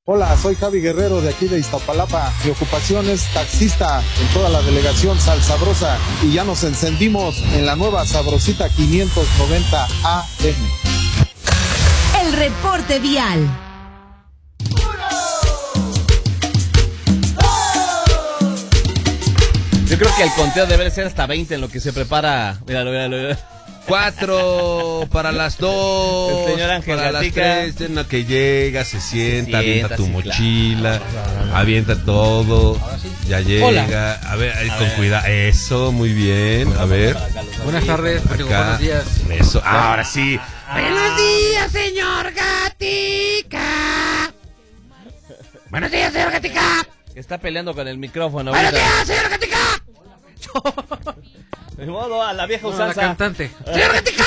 Hola, soy Javi Guerrero de aquí de Iztapalapa. Mi ocupación es taxista en toda la delegación Sal Sabrosa y ya nos encendimos en la nueva Sabrosita 590 AM. El reporte vial. Yo creo que el conteo debe ser hasta 20 en lo que se prepara. Míralo. 4 para las 2. El señor Ángel para Gatica. las 3, en la que llega, se sienta, avienta tu sí, mochila, claro. avienta todo, ya llega. Hola. A ver, con cuidado. Eso, muy bien. A ver. Buenas tardes, digo, Acá. buenos días. Eso, ahora sí. Buenos días, señor Gatica. Buenos días, señor Gatica. Está peleando con el micrófono. Buenos ahorita. días, señor Gatica. De modo a la vieja No, la usanza. cantante. Señor Gatica.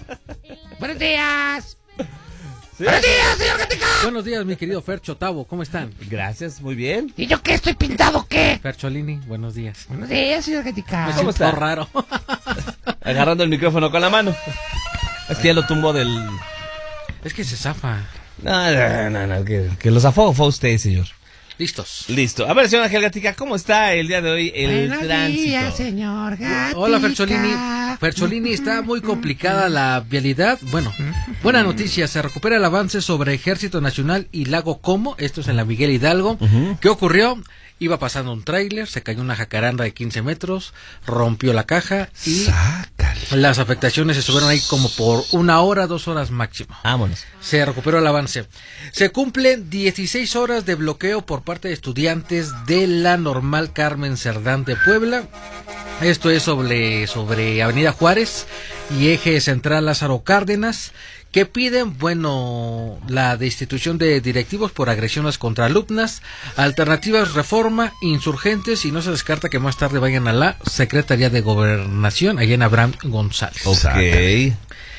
Buenos días. ¿Sí? Buenos días, señor Gatica. Buenos días, mi querido Fercho Tavo, ¿cómo están? Gracias, muy bien. ¿Y yo qué estoy pintado qué? Fercholini, buenos días. Buenos días, señor Gatica. Me ¿Cómo siento está? raro. Agarrando el micrófono con la mano. Es que ya lo tumbó del... Es que se zafa. No, que lo zafó fue usted, señor. Listos. Listo. A ver, señor Ángel Gatica, ¿cómo está el día de hoy el Buenos tránsito? días, señor Gatica. Hola, Fercholini. Fercholini, está muy complicada la vialidad. Bueno, buena noticia, se recupera el avance sobre Ejército Nacional y Lago Como, esto es en la Miguel Hidalgo. ¿Qué ocurrió? Iba pasando un tráiler, se cayó una jacaranda de 15 metros, rompió la caja y las afectaciones se subieron ahí como por 1 hora, 2 horas máximo. Vámonos. Se recuperó el avance. Se cumplen 16 horas de bloqueo por parte de estudiantes de la Normal Carmen Cerdán de Puebla. Esto es sobre Avenida Juárez y eje central Lázaro Cárdenas, que piden, bueno, la destitución de directivos por agresiones contra alumnas, alternativas, reforma, insurgentes, y no se descarta que más tarde vayan a la Secretaría de Gobernación, allá en Abraham González. Ok.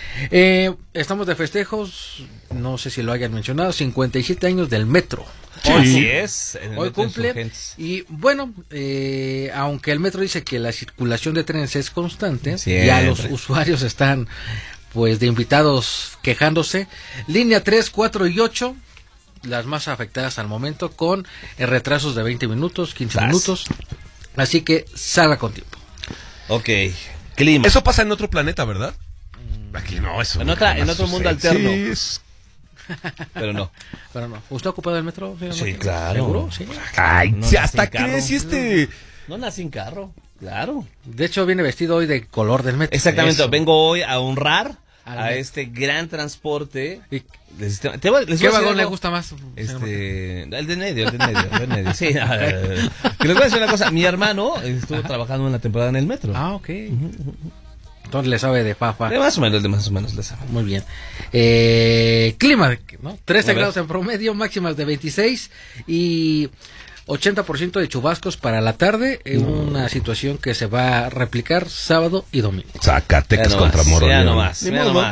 Estamos de festejos, no sé si lo hayan mencionado, 57 años del metro. Sí. Así es. en el Hoy Metro cumple Insurgentes. y bueno, aunque el metro dice que la circulación de trenes es constante, Siempre. ya los usuarios están pues de invitados quejándose. Línea 3, 4 y 8, las más afectadas al momento, con retrasos de 20 minutos, 15 minutos, así que salga con tiempo. Ok. Clima. Eso pasa en otro planeta, ¿verdad? Aquí no, eso. En otro mundo alterno. Sí, es... Pero no. Pero no, ¿usted ha ocupado el metro? señor Sí, Martín? claro. ¿Seguro? Sí. Ay, No sí, nací ¿hasta en carro. qué? Si este... No nací en carro. Claro. De hecho, viene vestido hoy de color del metro. Exactamente. Eso. Vengo hoy a honrar Al a metro. este gran transporte. ¿Y del sistema. Les voy a ¿Qué decir vagón le algo. gusta más? señor Martín? El de medio. Sí. Que les voy a decir una cosa. Mi hermano estuvo trabajando una temporada en el metro. Ah, ok. Entonces le sabe de fafa. De más o menos le sabe. Muy bien. Clima, ¿no? 13 A ver. grados en promedio, máximas de 26 y 80% de chubascos para la tarde, en una situación que se va a replicar sábado y domingo. Zacatecas Ya no contra más, Moroleón. ya no más. Ni Ya no modo. más.